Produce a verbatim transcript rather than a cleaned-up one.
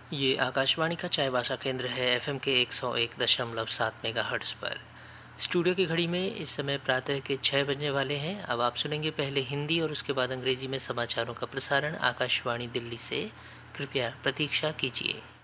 ये आकाशवाणी का चाय भाषा केंद्र है एफएम के एक सौ एक दशमलव सात मेगाहर्ट्ज़ पर। स्टूडियो की घड़ी में इस समय प्रातः के छः बजने वाले हैं। अब आप सुनेंगे पहले हिंदी और उसके बाद अंग्रेजी में समाचारों का प्रसारण आकाशवाणी दिल्ली से। कृपया प्रतीक्षा कीजिए।